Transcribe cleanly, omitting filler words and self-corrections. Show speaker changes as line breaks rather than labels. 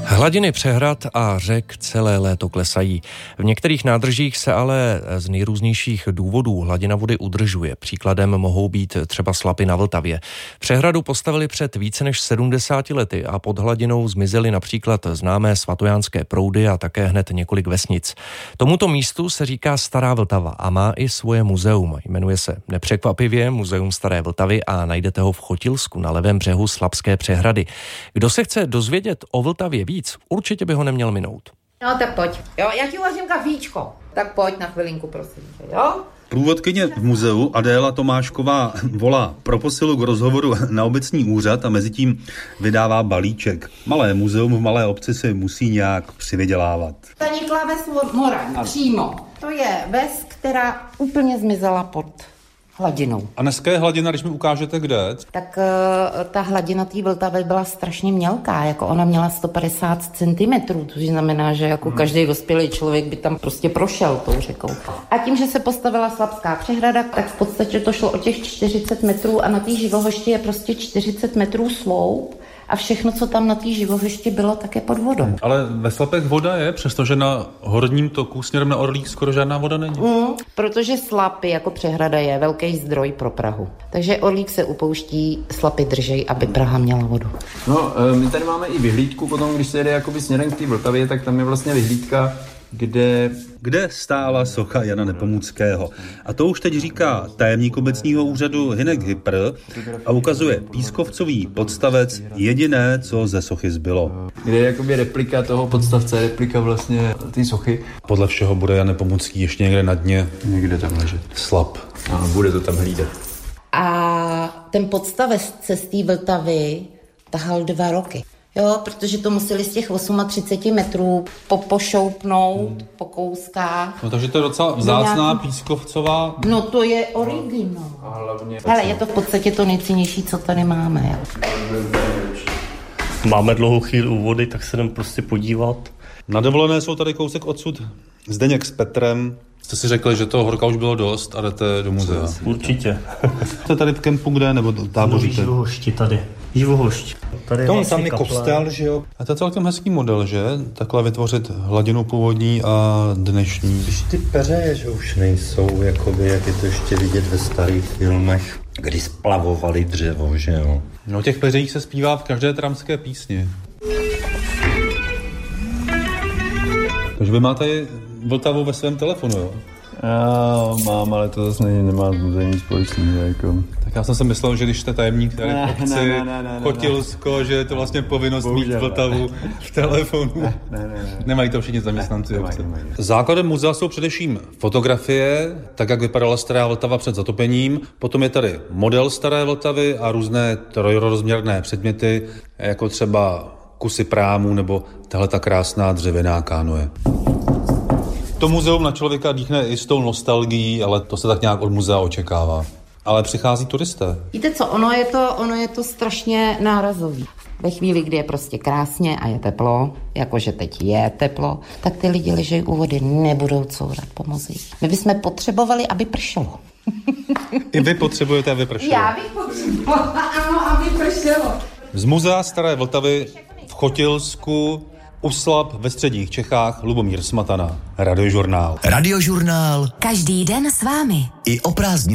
Hladiny přehrad a řek celé léto klesají. V některých nádržích se ale z nejrůznějších důvodů hladina vody udržuje. Příkladem mohou být třeba slapy na Vltavě. Přehradu postavili před více než 70 lety a pod hladinou zmizely například známé svatojánské proudy a také hned několik vesnic. Tomuto místu se říká Stará Vltava a má i svoje muzeum. Jmenuje se nepřekvapivě Muzeum Staré Vltavy a najdete ho v Chotilsku na levém břehu Slapské přehrady. Kdo se chce dozvědět o Vltavě víc, určitě by ho neměl minout.
No tak pojď. Jo, já ti uvařím kafíčko. Tak pojď na chvilinku, prosím. Jo?
Průvodkyně v muzeu Adéla Tomášková volá pro posilu k rozhovoru na obecní úřad a mezitím vydává balíček. Malé muzeum v malé obci si musí nějak přivydělávat.
Zanikla ves Moraň, přímo. To je ves, která úplně zmizela pod hladinou.
A dneska je hladina, když mi ukážete kde?
Tak ta hladina té Vltavy byla strašně mělká, jako ona měla 150 cm, což znamená, že jako každý dospělý člověk by tam prostě prošel tou řekou. A tím, že se postavila Slapská přehrada, tak v podstatě to šlo o těch 40 metrů a na té Živohošti je prostě 40 metrů sloup. A všechno, co tam na té Živohošti bylo, tak je pod vodou.
Ale ve Slapech voda je, přestože na horním toku směrem na Orlík skoro žádná voda není.
Protože Slapy jako přehrada je velký zdroj pro Prahu. Takže Orlík se upouští, Slapy držej, aby Praha měla vodu.
No, my tady máme i vyhlídku, potom když se jede jakoby směrem k té Vltavě, tak tam je vlastně vyhlídka,
kde stála socha Jana Nepomuckého. A to už teď říká tajemník obecního úřadu Hynek Hypr a ukazuje pískovcový podstavec, jediné, co ze sochy zbylo.
Kde je jakoby replika toho podstavce, replika vlastně té sochy.
Podle všeho bude Jan Nepomucký ještě někde na dně.
Někde tam ležet.
Slap.
A bude to tam hlídat.
A ten podstavec z té Vltavy tahal 2 roky. Jo, protože to museli z těch 38 metrů pošoupnout po kouskách.
No takže to je docela vzácná pískovcová.
No to je originál. Hele, je to v podstatě to nejcennější, co tady máme. Jo.
Máme dlouhou chvíli u vody, tak se jdem prostě podívat.
Na dovolené jsou tady kousek odsud Zdeněk s Petrem. Jste si řekli, že toho horka už bylo dost a jdete do muzea.
Určitě.
Jste tady v kempu kde, nebo táboříte?
Živohošti tady. Živohošť. Tady
Tom tam je kostel, že jo?
A to je celkem hezký model, že? Takhle vytvořit hladinu původní a dnešní.
Když ty peřeje, že už nejsou, jakoby, jak je to ještě vidět ve starých filmech, kdy splavovali dřevo, že jo?
No, o těch peřejích se zpívá v každé tramské písni. Takže vy máte Vltavu ve svém telefonu, jo?
Já mám, ale to zase nemá s muzeem společného. Jako.
Tak já jsem si myslel, že když jste tajemník tady v obci, Chotilsko, že je to vlastně povinnost mít Vltavu v telefonu.
Ne.
Nemají to všichni zaměstnanci obce. Základem muzea jsou především fotografie, tak jak vypadala Stará Vltava před zatopením. Potom je tady model Staré Vltavy a různé trojrozměrné předměty, jako třeba kusy prámů nebo tahle ta krásná dřevěná kánoe. To muzeum na člověka dýchne i s tou nostalgií, ale to se tak nějak od muzea očekává. Ale přichází turisté.
Víte co, ono je to strašně nárazový. Ve chvíli, kdy je prostě krásně a je teplo, jakože teď je teplo, tak ty lidi ležejí u vody, nebudou courat po muzích. My bychom potřebovali, aby pršelo.
I vy potřebujete, aby pršelo.
Já bych potřebovala, ano, aby pršelo.
Z muzea Staré Vltavy v Chotilsku u Slap ve středních Čechách Lubomír Smatana, Radiožurnál.
Radiožurnál.
Každý den s vámi.
I o prázdninách.